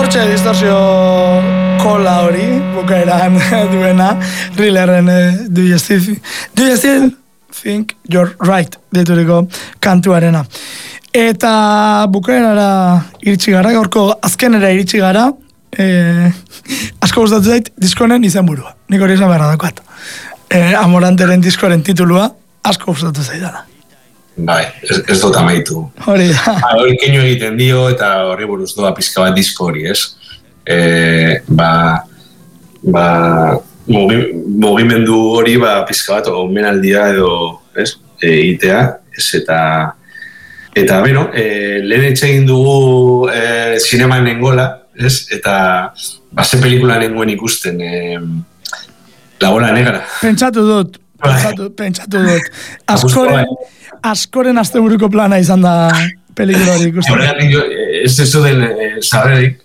Hortxe distorsio kola hori, bukaeran duena, Thrillerren Do You Still Think You're Right dituriko kantuarena. Eta bukaerara iritsi gara, gaurko azkenera iritsi gara, asko gustatu zait diskonen izenburua. Nik hori esan beharra dakoat. Amoranteren diskoren titulua asko gustatu zaidala. Bai, ez dut amaitu. Hori da. Hori keinu egiten dio eta horri buruz doa pizka bat disko hori, ez? Mugimendu hori pizka bat omenaldia edo, ez? Itea, ez? Eta beno, lehen etxegin dugu zinema nengola, ez? Eta ze pelikula nengoen ikusten, La Bola Negra. Pentsatu dut. Askoren asteburuko plana izan da pelikula hori ikusten. Ez den sarrerik,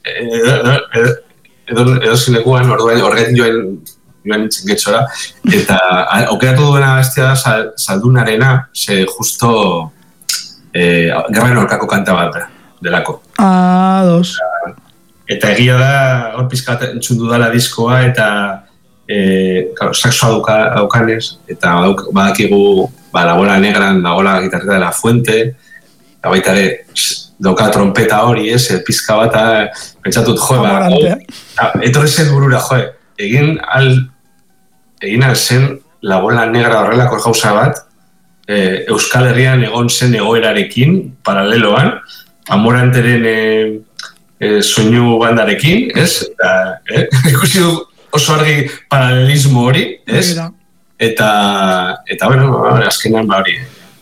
edo zinekuan, horretin joan nintzen getxora, eta aukeratu duena bestia da Zaldunarena, ze justo Gerraren Aurkako kanta bat delako. Dos. Eta egia da, hor pizkat entzun dudala diskoa, eta saxoa daukanez, eta badakigu La Bola Negran, La Bola Gitarreta de la Fuente, eta baita ere dauka trompeta hori, pizka bat, pentsatut, etorri zen burura, egin al zen La Bola Negra horrelako gauza bat, Euskal Herrian egon zen egoerarekin, paraleloan, Amoranteren soinu bandarekin, ez? Ikusi du oso argi paralelismo hori, ez? Eta bueno, azkenan hori.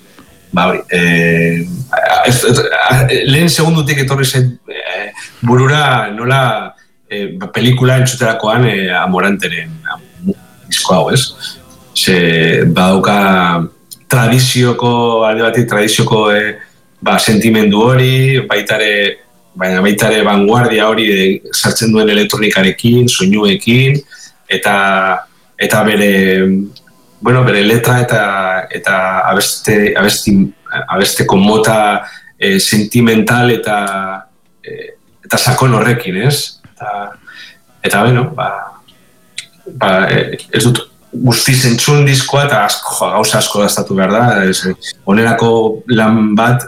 Lehen segundutik etorri zen burura nola pelikula entzuterakoan Amoranteren disko hau, ez? Badauka alde batik tradizioko sentimendu hori, baita ere vanguardia hori sartzen duen elektronikarekin, soinuekin, eta bere letra eta abesteko mota sentimental eta sakon horrekin, ez? Eta ez dut guztiz entzun diskoa eta gauza asko daztatu behar da. Onerako lan bat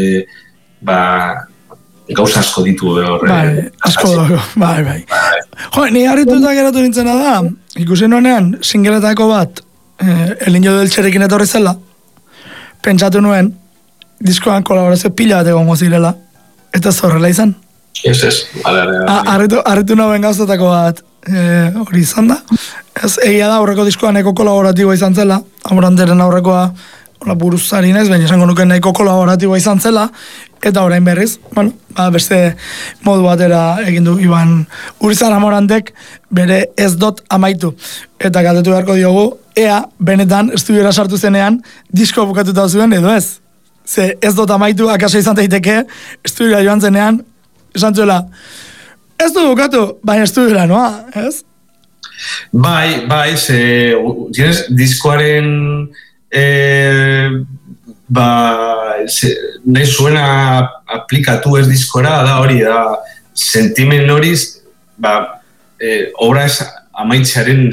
gauza asko ditu horre. Bai, asko dago, bai. Jo, ni harrituta geratu nintzena da, ikusen honean, singeletako bat, El Niño del Txerekin etorri zela, pentsatu nuen, diskoan kolaborazio pila bat egongo zirela, eta zorrela izan. Ez, harritu nauen gauzatako bat hori izan da. Egia da, aurreko diskoan eko kolaboratiboa izan zela, Amoranteren aurrekoa buruzari naiz, baina esango nuke nahiko kolaboratiboa izan zela, eta orain berriz, beste modu batera egin du Iban Urizar Amorantek bere Ez dot amaitu. Eta galdetu beharko diogu, ea benetan estudiora sartu zenean disko bukatuta zuen edo ez. Ze Ez dot amaitu akasa izan daiteke estudiora joan zenean, esan zuela, ez du bukatu, baina estudiora noa, ez? Bai, diskoaren nahi zuena aplikatu ez diskora, da hori da sentimen horiz obra ez amaitzearen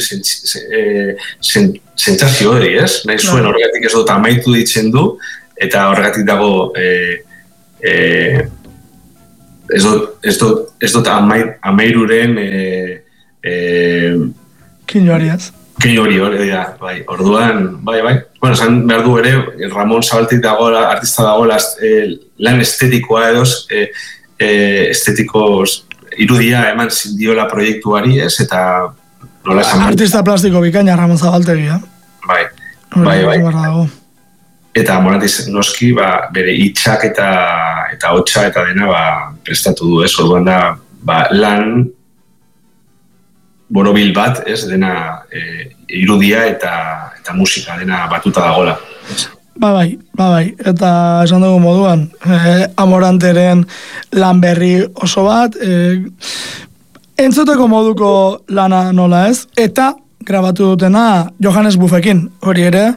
sentsazio hori, ez? Nahi zuen horregatik ez dut amaitu ditzen du, eta horregatik dago ez dut amairuren Kino hori da, bai, orduan, bai. Bueno, esan behar du ere, Ramon Zabaltik dagoela, artista dagoela lan estetikoa edoz, estetikos irudia eman diola proiektuari, ez, eta nola esan... Artista plastiko bikaina Ramon Zabaltegia. Bai. Eta Amorantiz noski, bere hitzak eta hotsa eta dena prestatu du, ez, orduan da, lan borobil bat, ez, dena irudia eta musika dena batuta dagola. Bai, eta esan dugu moduan, Amoranteren lan berri oso bat, entzuteko moduko lana nola ez, eta grabatu dutena Johannes Buffekin, hori ere,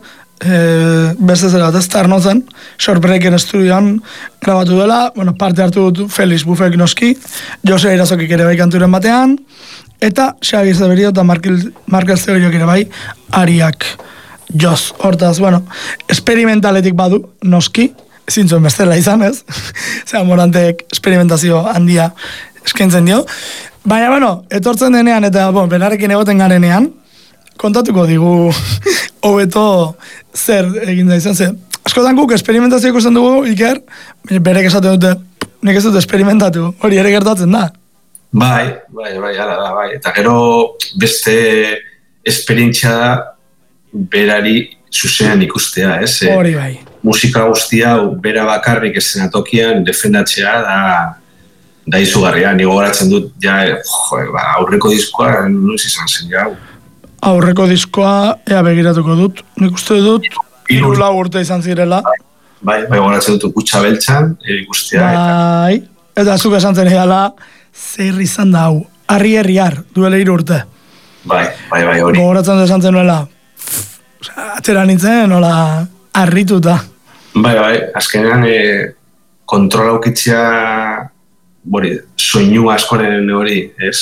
beste zera bat ez Tarnozen, Shortbreaken estudioan grabatu dela, bueno, parte hartu dut Felix Bufek noski, Jose Irazokik ere bai kanturen batean, eta Xabi Zeberio eta Markel Zeberiok ere bai ariak joz. Hortaz, bueno, experimentaletik badu noski, zintzuen bestela izan ez, zera Morantek experimentazio handia eskaintzen dio, baina, bueno, etortzen denean eta, bon, benarekin egoten garenean, kontatuko digu hobeto zer egin da izan zen. Askotan guk experimentazio ikusten dugu, Iker, berek esaten dute, nek ez dut experimentatu, hori ere gertatzen da. Bai, ala da, bai. Eta gero beste esperientzia da berari zuzenean ikustea, ez? Hori bai. Musika guztia, bera bakarrik eszenatokian defendatzea da izugarria. Ni gogoratzen dut, ja, aurreko diskoa, noiz izan zen, ja. Aurreko diskoa, ea begiratuko dut. Nik uste dut, 3 urte izan zirela. Bai, gogoratzen dut Kutxa Beltzan, ikustea. Bai, eta zuk esan zen edala, zer izan da hau, harri-herriar, duela 3 urte. Bai, hori. Gogoratzen dut esan zen nuela, atera nintzen, nola, harrituta. Bai, azkenean kontrola aukitzea, soinu askoren hori, ez?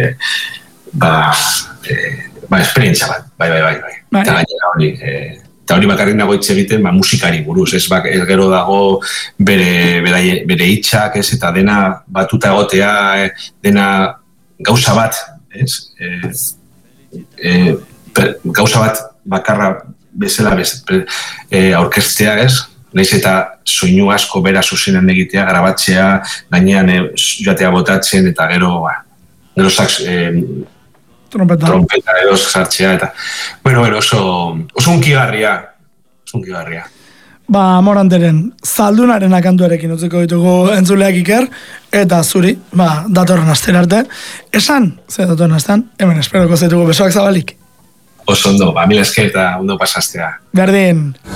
Esperientzia bat, bai. Eta gainera hori, eta hori bakarrik nago hitz egiten, musikari buruz, ez gero dago bere hitxak, ez, eta dena batuta egotea, dena gauza bat, ez, gauza bat bakarra bezala aurkestea, ez, nahiz eta soinu asko bera zuzenan egitea, grabatzea, gainean joatea botatzen, eta gero saks, trompeta edo sartzea, eta bueno, oso unkigarria. Moranteren zaldunaren akantuarekin utziko ditugu entzuleak Iker, eta zuri, datorren astera arte. Esan, ze datorren astean, hemen esperoko zaitugu besoak zabalik. Oso ondo, mila esker eta ondo pasastea. Berdin.